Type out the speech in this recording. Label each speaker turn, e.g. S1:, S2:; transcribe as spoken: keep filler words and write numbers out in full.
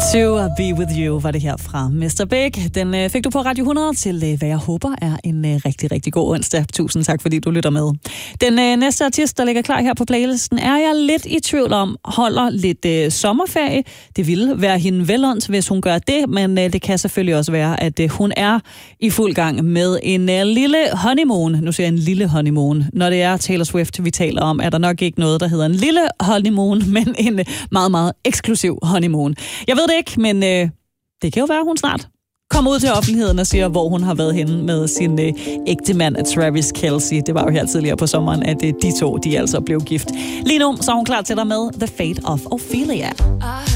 S1: To Be With You var det her fra mister Big. Den øh, fik du på Radio hundrede til, øh, hvad jeg håber er en øh, rigtig, rigtig god onsdag. Tusind tak, fordi du lytter med. Den øh, næste artist, der ligger klar her på playlisten, er jeg lidt i tvivl om, holder lidt øh, sommerferie. Det ville være hende velundt, hvis hun gør det, men øh, det kan selvfølgelig også være, at øh, hun er i fuld gang med en øh, lille honeymoon. Nu siger jeg en lille honeymoon. Når det er Taylor Swift, vi taler om, er der nok ikke noget, der hedder en lille honeymoon, men en øh, meget, meget eksklusiv honeymoon. Jeg ved det ikke, men øh, det kan jo være, at hun snart kommer ud til offentligheden og siger, hvor hun har været henne med sin øh, ægte mand, Travis Kelce. Det var jo her tidligere på sommeren, at øh, de to, de altså blev gift. Lige nu så er hun klar til dig med The Fate of Ophelia.